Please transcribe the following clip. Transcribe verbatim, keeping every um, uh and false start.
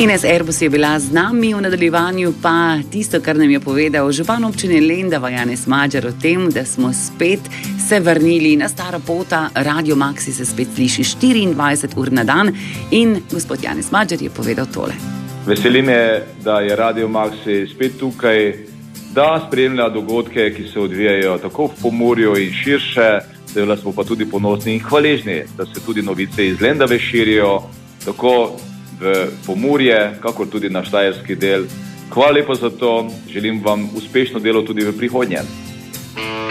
Ines Erbus je bila z nami, v nadaljevanju pa tisto, kar nam je povedal župan občine Lendava Janez Madžar o tem, da smo spet se vrnili na staro pota. Radio Maxi se spet sliši štiriindvajset ur na dan in gospod Janez Madžar je povedal tole. Veseli me, da je Radio Maxi spet tukaj, da spremlja dogodke, ki se odvijajo tako v Pomurju in širše, da smo pa tudi ponosni in hvaležni, da se tudi novice iz Lendave širijo, tako v Pomurje, kakor tudi na štajerski del. Hvala lepa za to, želim vam uspešno delo tudi v prihodnje.